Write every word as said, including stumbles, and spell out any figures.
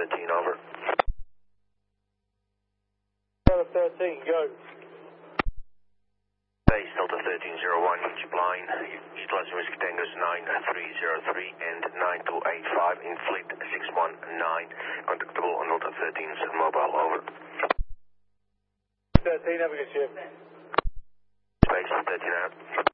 thirteen, over. Delta thirteen, go. Base Delta thirteen zero one, Egypt line, utilizing Whiskey Tangos nine three zero three and nine two eight five in fleet six one nine, contactable on Delta thirteen's mobile, over. thirteen, have a good shift. Base thirteen out.